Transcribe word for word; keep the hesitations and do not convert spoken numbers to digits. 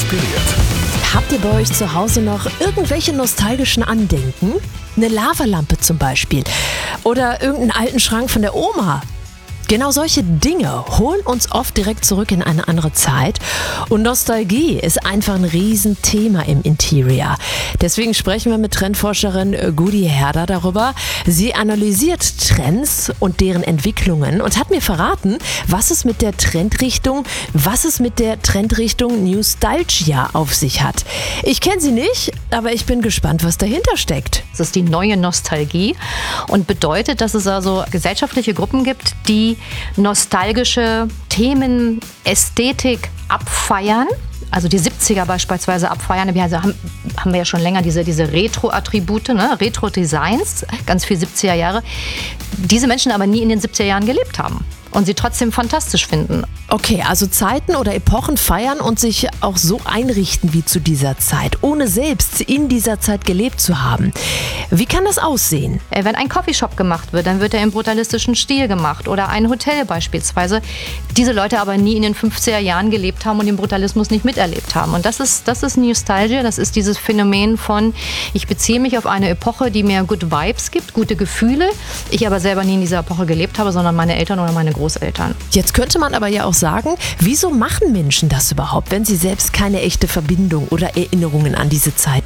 inspiriert. Habt ihr bei euch zu Hause noch irgendwelche nostalgischen Andenken? Eine Lavalampe zum Beispiel. Oder irgendeinen alten Schrank von der Oma. Genau solche Dinge holen uns oft direkt zurück in eine andere Zeit. Und Nostalgie ist einfach ein Riesenthema im Interior. Deswegen sprechen wir mit Trendforscherin Gudi Herder darüber. Sie analysiert Trends und deren Entwicklungen und hat mir verraten, was es mit der Trendrichtung, was es mit der Trendrichtung Newstalgia auf sich hat. Ich kenne sie nicht, aber ich bin gespannt, was dahinter steckt. Das ist die neue Nostalgie und bedeutet, dass es also gesellschaftliche Gruppen gibt, die nostalgische Themen, Ästhetik abfeiern. Also die siebziger beispielsweise abfeiern. Wir haben, haben wir ja schon länger diese, diese Retro-Attribute, ne? Retro-Designs, ganz viel siebziger Jahre. Diese Menschen aber nie in den siebziger Jahren gelebt haben und sie trotzdem fantastisch finden. Okay, also Zeiten oder Epochen feiern und sich auch so einrichten wie zu dieser Zeit, ohne selbst in dieser Zeit gelebt zu haben. Wie kann das aussehen? Wenn ein Coffeeshop gemacht wird, dann wird er im brutalistischen Stil gemacht oder ein Hotel beispielsweise. Diese Leute aber nie in den fünfziger Jahren gelebt haben und den Brutalismus nicht miterlebt haben. Und das ist, das ist Nostalgia, das ist dieses Phänomen von, ich beziehe mich auf eine Epoche, die mir gute Vibes gibt, gute Gefühle, ich aber selber nie in dieser Epoche gelebt habe, sondern meine Eltern oder meine Großeltern. Jetzt könnte man aber ja auch sagen, wieso machen Menschen das überhaupt, wenn sie selbst keine echte Verbindung oder Erinnerungen an diese Zeit